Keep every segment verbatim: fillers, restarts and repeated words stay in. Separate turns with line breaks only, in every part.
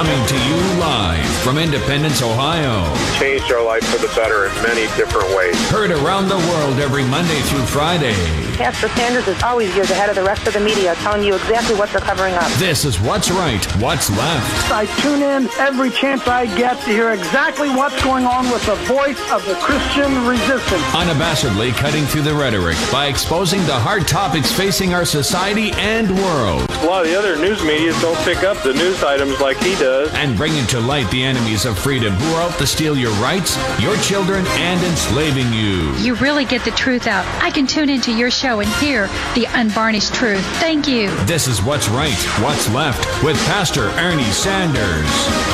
Coming to you live from Independence, Ohio.
Changed our life for the better in many different ways.
Heard around the world every Monday through Friday.
Pastor Sanders is always years ahead of the rest of the media, telling you exactly what they're covering up.
This is What's Right, What's Left.
I tune in every chance I get to hear exactly what's going on with the voice of the Christian resistance.
Unabashedly cutting through the rhetoric by exposing the hard topics facing our society and world.
A lot of the other news media don't pick up the news items like he does.
And bringing to light the enemies of freedom who are out to steal your rights, your children, and enslaving you.
You really get the truth out. I can tune into your show and hear the unvarnished truth. Thank you.
This is What's Right, What's Left with Pastor Ernie Sanders.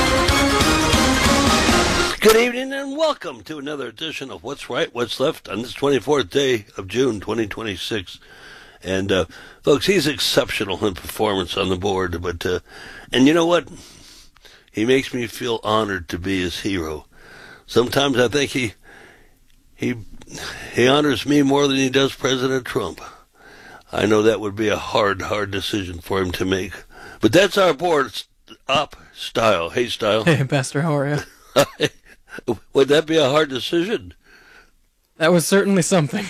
Good evening and welcome to another edition of What's Right, What's Left on this twenty-fourth day of June twenty twenty-six. And, uh, folks, he's exceptional in performance on the board. But, uh, and you know what? He makes me feel honored to be his hero. Sometimes I think he, he, he honors me more than he does President Trump. I know that would be a hard, hard decision for him to make. But that's our board. It's up Style. Hey, Style.
Hey, Pastor, how are you?
Would that be a hard decision?
That was certainly something.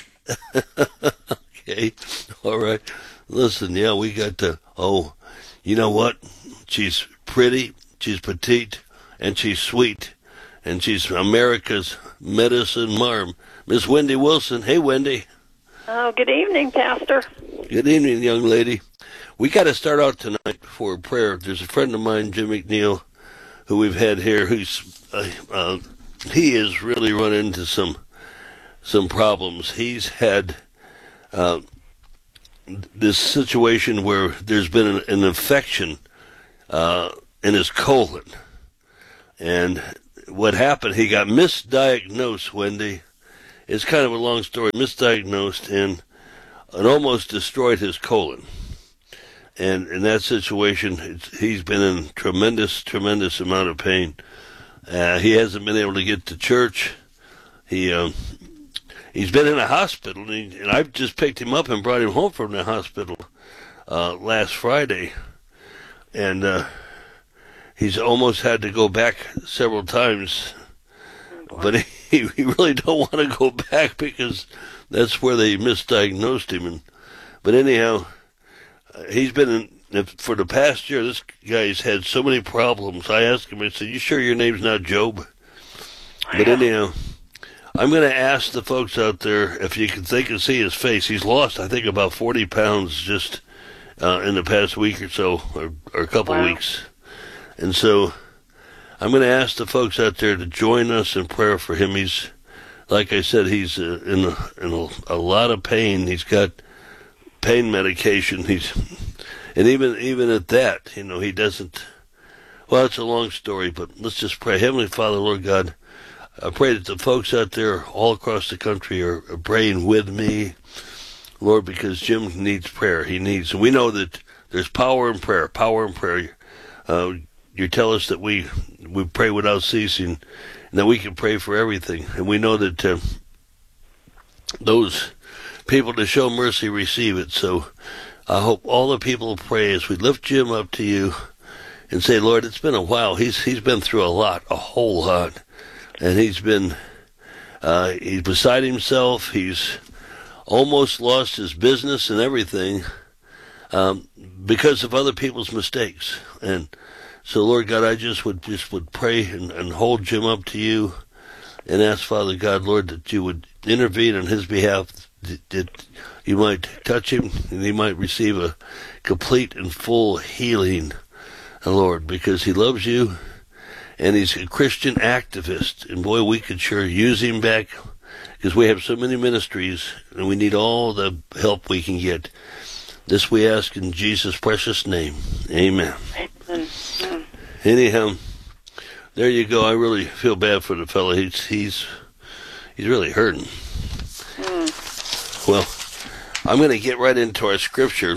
Okay. All right. Listen, yeah, we got to, oh, you know what? She's pretty, she's petite, and she's sweet. And she's America's medicine marm. Miss Wendy Wilson. Hey, Wendy.
Oh, good evening, Pastor.
Good evening, young lady. We got to start out tonight for prayer. There's a friend of mine, Jim McNeil, who we've had here, who's uh, uh, he has really run into some some problems. He's had uh, this situation where there's been an, an infection uh, in his colon, and what happened? He got misdiagnosed, Wendy. It's kind of a long story. Misdiagnosed and it almost destroyed his colon. And in that situation, it's, he's been in tremendous, tremendous amount of pain. Uh, he hasn't been able to get to church. He um, he's been in a hospital, and, he, and I've just picked him up and brought him home from the hospital uh, last Friday, and uh, he's almost had to go back several times. But he, he really don't want to go back because that's where they misdiagnosed him. And, but anyhow, uh, he's been in, for the past year, this guy's had so many problems. I asked him, I said, you sure your name's not Job? But anyhow, I'm going to ask the folks out there if you can think and see his face. He's lost, I think, about forty pounds just uh, in the past week or so, or, or a couple
Wow.
weeks. And so I'm going to ask the folks out there to join us in prayer for him. He's, like I said, he's uh, in, a, in a, a lot of pain. He's got pain medication. He's, and even even at that, you know, he doesn't. Well, it's a long story, but let's just pray. Heavenly Father, Lord God, I pray that the folks out there all across the country are, are praying with me, Lord, because Jim needs prayer. He needs, and we know that there's power in prayer. Power in prayer. Uh, You tell us that we we pray without ceasing, and that we can pray for everything. And we know that uh, those people that show mercy receive it. So I hope all the people pray as we lift Jim up to you and say, Lord, it's been a while. He's he's been through a lot, a whole lot, and he's been uh, he's beside himself. He's almost lost his business and everything um, because of other people's mistakes. And so, Lord God, I just would just would pray and, and hold Jim up to you and ask, Father God, Lord, that you would intervene on his behalf, that, that you might touch him and he might receive a complete and full healing, Lord, because he loves you and he's a Christian activist. And, boy, we could sure use him back because we have so many ministries and we need all the help we can get. This we ask in Jesus' precious name. Amen.
Amen.
Anyhow, there you go. I really feel bad for the fellow. He's he's he's really hurting. Mm. Well, I'm going to get right into our scripture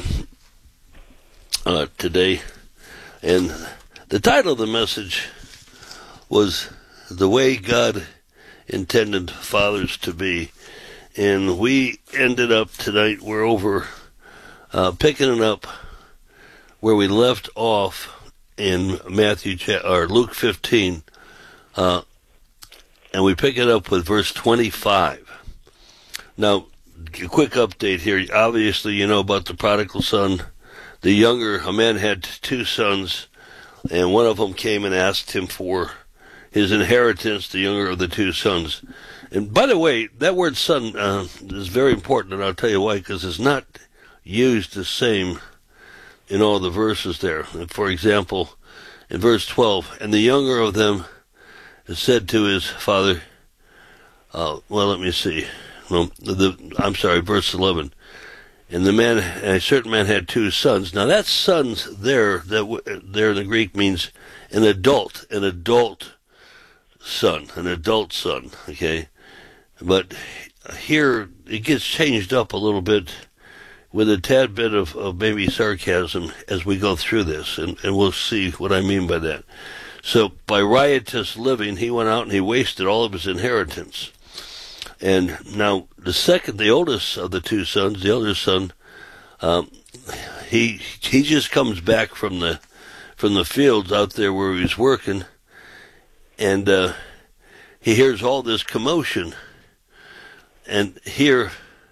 uh, today, and the title of the message was "The Way God Intended Fathers to Be," and we ended up tonight. We're over uh, picking it up where we left off in Matthew cha- or Luke fifteen, uh, and we pick it up with verse twenty-five. Now, a quick update here. Obviously, you know about the prodigal son. The younger, a man had two sons, and one of them came and asked him for his inheritance, the younger of the two sons. And by the way, that word son uh, is very important, and I'll tell you why, because it's not used the same in all the verses there. For example, in verse twelve, and the younger of them said to his father, uh, well, let me see. Well, the, I'm sorry, verse eleven. And the man, and a certain man had two sons. Now that sons there, that there in the Greek means an adult, an adult son, an adult son, okay? But here it gets changed up a little bit with a tad bit of, of maybe sarcasm as we go through this, and, and we'll see what I mean by that. So by riotous living, he went out and he wasted all of his inheritance. And now the second, the oldest of the two sons, the eldest son, um, he he just comes back from the from the fields out there where he was working, and uh, he hears all this commotion. And here,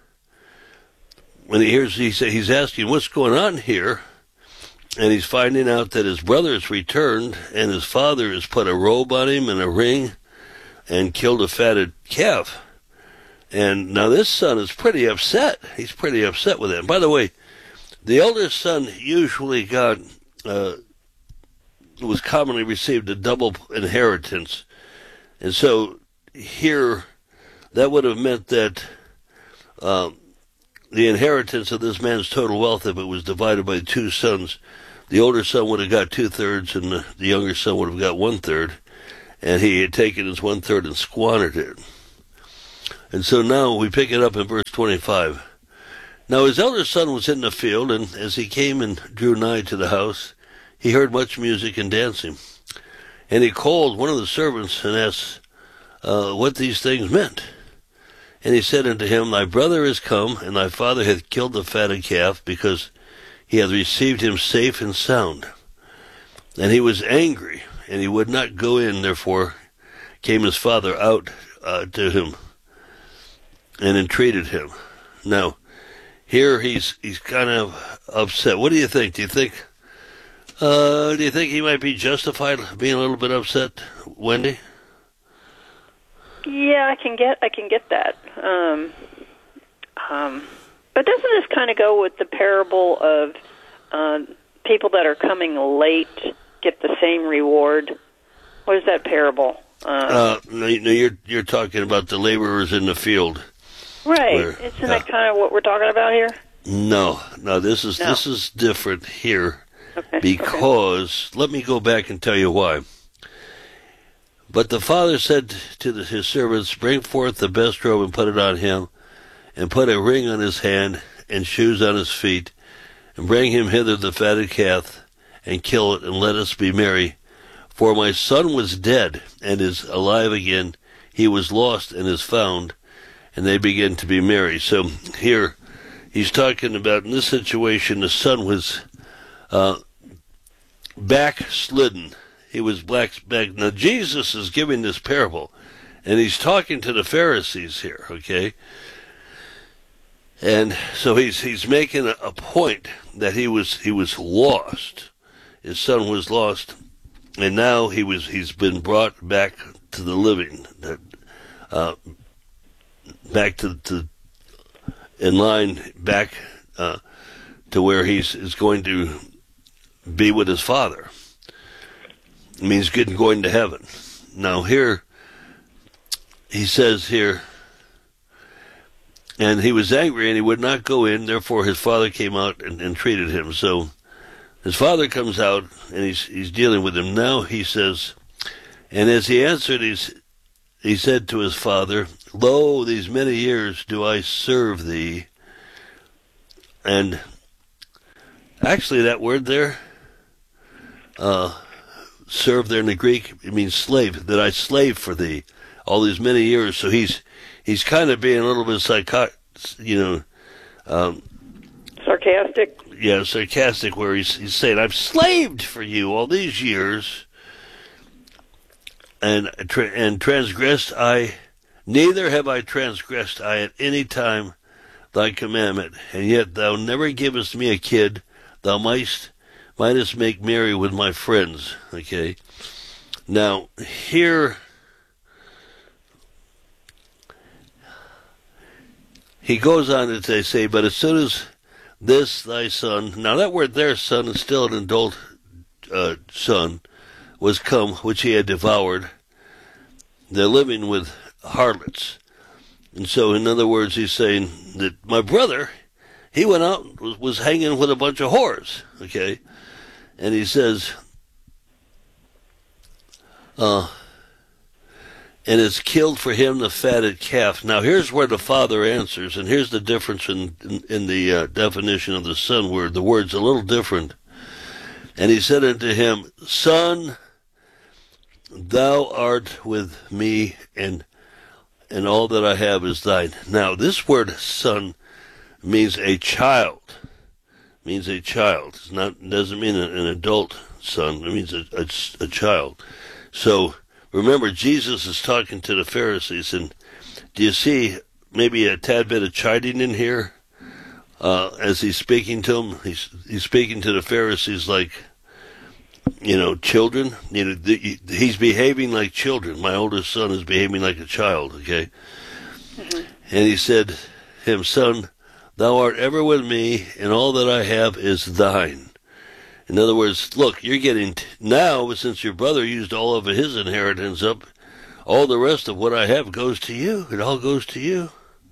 when he hears, he say, he's asking, "What's going on here?" And he's finding out that his brother has returned, and his father has put a robe on him and a ring, and killed a fatted calf. And now this son is pretty upset. He's pretty upset with it. And by the way, the eldest son usually got, uh, was commonly received a double inheritance. And so here, that would have meant that um, the inheritance of this man's total wealth, if it was divided by two sons, the older son would have got two-thirds and the, the younger son would have got one-third. And he had taken his one-third and squandered it. And so now we pick it up in verse twenty-five. Now his elder son was in the field, and as he came and drew nigh to the house, he heard much music and dancing. And he called one of the servants and asked uh, what these things meant. And he said unto him, Thy brother is come, and thy father hath killed the fatted calf, because he hath received him safe and sound. And he was angry, and he would not go in. Therefore came his father out uh, to him, and entreated him. Now, here he's he's kind of upset. What do you think? Do you think uh, do you think he might be justified being a little bit upset, Wendy?
Yeah, I can get I can get that. Um, um, but doesn't this kind of go with the parable of uh, people that are coming late get the same reward? What is that parable? Uh,
uh, no, you're you're talking about the laborers in the field.
Right.
Where,
Isn't
uh,
that kind of what we're talking about here?
No, no. This is
No.
this is different here,
Okay.
because
okay.
let me go back and tell you why. But the father said to the, his servants, Bring forth the best robe and put it on him, and put a ring on his hand and shoes on his feet, and bring him hither the fatted calf, and kill it, and let us be merry. For my son was dead and is alive again; he was lost and is found. And they begin to be merry. So here he's talking about, in this situation, the son was uh, backslidden. He was black back. Now Jesus is giving this parable, and he's talking to the Pharisees here, okay? And so he's he's making a, a point that he was he was lost. His son was lost, and now he was he's been brought back to the living. That uh, back to, to in line, back uh, to where he's is going to be with his father. It means getting going to heaven. Now here, he says here, and he was angry and he would not go in. Therefore his father came out and entreated him. So his father comes out and he's he's dealing with him. Now he says, and as he answered, he's, he said to his father, Lo, these many years do I serve thee. And actually that word there, uh, serve there in the Greek, it means slave, that I slave for thee all these many years. So he's he's kind of being a little bit psycho, you know, um,
Sarcastic?
yeah, sarcastic, where he's, he's saying, I've slaved for you all these years, and and transgressed I, neither have I transgressed I at any time thy commandment, and yet thou never givest me a kid, thou mightst, mightest make merry with my friends. Okay, now here he goes on to say, but as soon as this thy son, now that word there, son, is still an adult uh, son, was come, which he had devoured, they're living with harlots. And so, in other words, he's saying that my brother, he went out, was, was hanging with a bunch of whores, okay? And he says, uh, and it's killed for him the fatted calf. Now, here's where the father answers, and here's the difference in, in, in the uh, definition of the son word. The word's a little different. And he said unto him, Son, thou art with me, and and all that I have is thine. Now, this word son means a child. Means a child. It's not, doesn't mean an adult son. It means a, a, a child. So, remember, Jesus is talking to the Pharisees, and do you see maybe a tad bit of chiding in here? Uh, as he's speaking to them, he's, he's speaking to the Pharisees like, you know, children. You know, the, he's behaving like children. My oldest son is behaving like a child, okay? Mm-hmm. And he said, him, Son, thou art ever with me, and all that I have is thine. In other words, look, you're getting, t- now, since your brother used all of his inheritance up, all the rest of what I have goes to you. It all goes to you.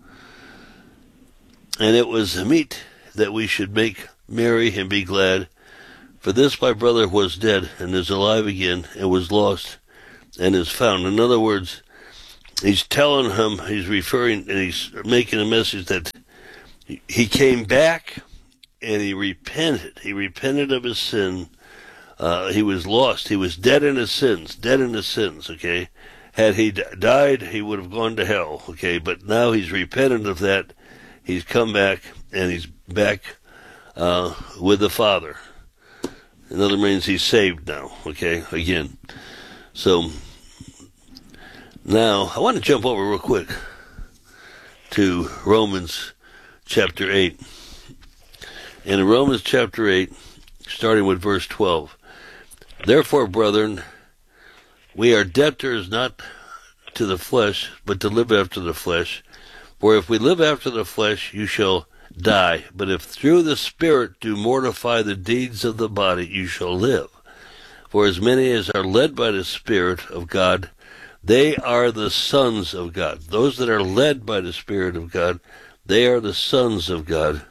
And it was meet that we should make merry and be glad. For this my brother was dead, and is alive again, and was lost, and is found. In other words, he's telling him, he's referring, and he's making a message that he came back, and he repented. He repented of his sin. Uh, he was lost. He was dead in his sins, dead in his sins, okay? Had he d- died, he would have gone to hell, okay? But now he's repented of that. He's come back, and he's back uh, with the Father. In other means he's saved now, okay, again. So, now, I want to jump over real quick to Romans chapter eight. In Romans chapter eight, starting with verse twelve, Therefore, brethren, we are debtors not to the flesh, but to live after the flesh. For if we live after the flesh, you shall die, but if through the Spirit do mortify the deeds of the body, you shall live. For as many as are led by the Spirit of God, they are the sons of God. Those that are led by the Spirit of God, they are the sons of God.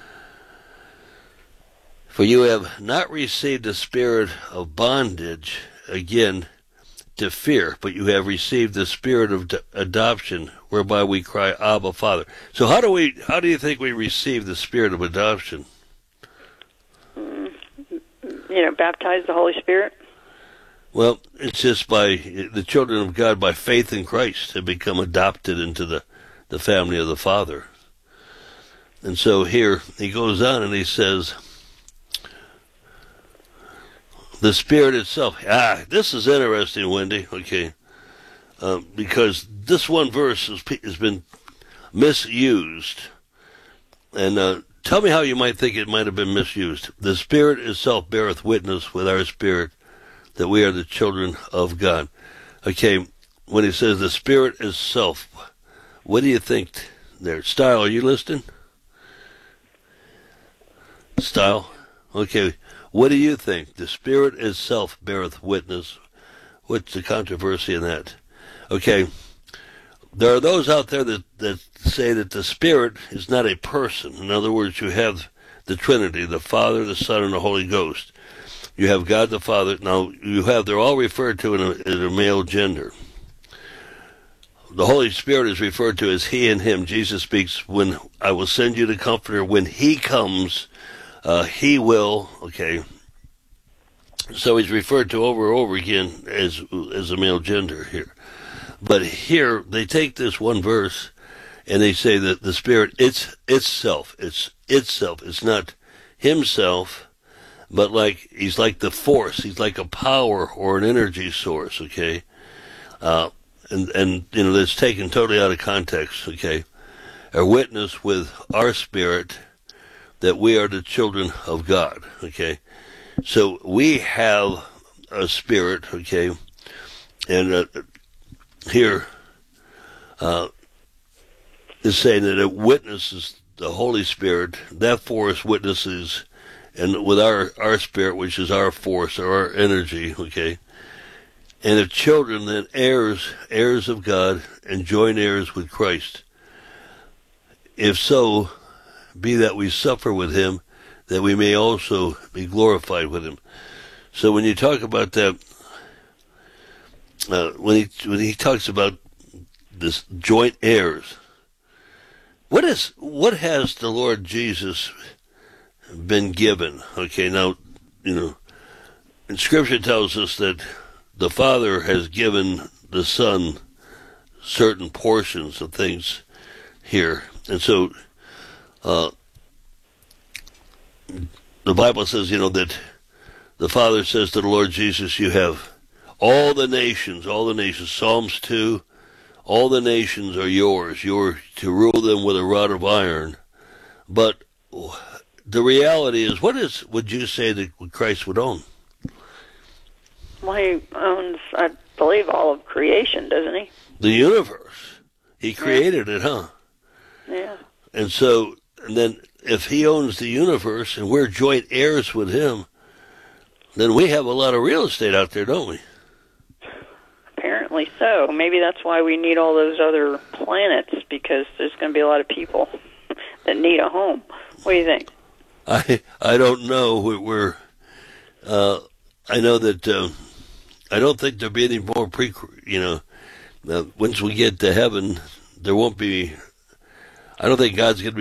For you have not received the spirit of bondage, again, to fear, but you have received the spirit of d- adoption, whereby we cry, Abba, Father. So how do we? How do you think we receive the spirit of adoption?
Mm, you know, baptize the Holy Spirit.
Well, it's just by the children of God, by faith in Christ, have become adopted into the, the family of the Father. And so here he goes on and he says, the Spirit itself. Ah, this is interesting, Wendy. Okay, uh, because this one verse has, has been misused, and uh, tell me how you might think it might have been misused. The Spirit itself beareth witness with our spirit that we are the children of God. Okay, when he says the Spirit itself, what do you think there? Style, are you listening? Style, okay. What do you think? The Spirit itself beareth witness. What's the controversy in that? Okay, there are those out there that, that say that the Spirit is not a person. In other words, you have the Trinity, the Father, the Son, and the Holy Ghost. You have God the Father. Now, you have, they're all referred to in a, in a male gender. The Holy Spirit is referred to as He and Him. Jesus speaks, when I will send you the Comforter, when He comes, Uh, he will, okay. So he's referred to over and over again as as a male gender here. But here, they take this one verse, and they say that the Spirit, it's itself, it's itself, it's not himself, but like he's like the force. He's like a power or an energy source, okay? Uh, and, and, you know, that's taken totally out of context, okay? A witness with our spirit that we are the children of God, okay? So we have a spirit, okay? And uh, here uh, is saying that it witnesses the Holy Spirit. That force witnesses, and with our, our spirit, which is our force or our energy, okay? And if children, then heirs, heirs of God, and joint heirs with Christ. If so, be that we suffer with him, that we may also be glorified with him. So when you talk about that, uh, when he when he talks about this joint heirs, what is what has the Lord Jesus been given? Okay, now, you know, and Scripture tells us that the Father has given the Son certain portions of things here. And so uh, the Bible says, you know, that the Father says to the Lord Jesus, you have all the nations, all the nations, Psalms two, all the nations are yours. You're to rule them with a rod of iron. But the reality is, what is, would you say that Christ would own?
Well, he owns, I believe, all of creation, doesn't he?
The universe. He created yeah. it, huh?
Yeah.
And so, and then if he owns the universe and we're joint heirs with him, then we have a lot of real estate out there, don't we?
Apparently so. Maybe that's why we need all those other planets, because there's going to be a lot of people that need a home. What do you think?
I I don't know. We're, uh, I know that, uh, I don't think there'll be any more pre, you know, uh, once we get to heaven, there won't be, I don't think God's going to be